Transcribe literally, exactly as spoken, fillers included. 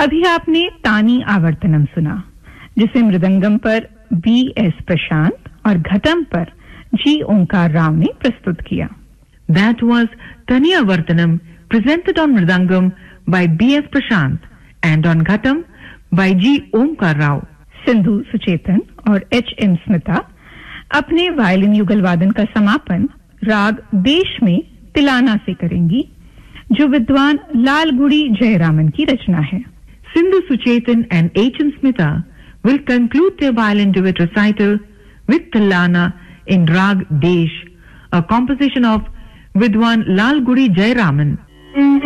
अभी आपने तानी आवर्तनम सुना, जिसे मृदंगम पर बी एस प्रशांत और घटम पर जी ओंकार राव ने प्रस्तुत किया. That was Tani Avartanam, presented on mridangam by B S Prashant and on ghatam by G Omkar Rao. Sindhu Suchetan और एच एम स्मिता अपने वायलिन युगल वादन का समापन राग देश में तिलाना से करेंगी, जो विद्वान लालगुड़ी जयरामन की रचना है. Sindhu Suchetan and H M Smita will conclude their violin duet recital with Tilana in Rag Desh, a composition of Vidwan Lalgudi Jayaraman.